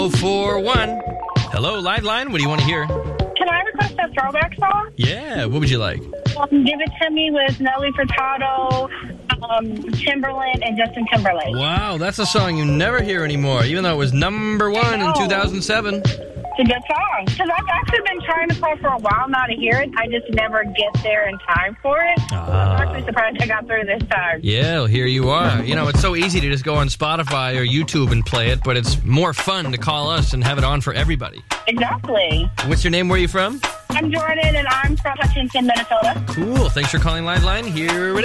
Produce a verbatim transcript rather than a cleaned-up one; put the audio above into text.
oh four one. Hello, Live Line. What do you want to hear? Can I request a throwback song? Yeah, what would you like? Um, Give It To Me with Nelly Furtado, um, Timberland, and Justin Timberlake. Wow, that's a song you never hear anymore, even though it was number one in two thousand seven. It's a good song. Because I've actually been trying to call for a while now to hear it. I just never get there in time for it. Ah. I'm actually surprised I got through this time. Yeah, well, here you are. You know, it's so easy to just go on Spotify or YouTube and play it, but it's more fun to call us and have it on for everybody. Exactly. What's your name? Where are you from? I'm Jordan, and I'm from Hutchinson, Minnesota. Cool. Thanks for calling Live Line. Here it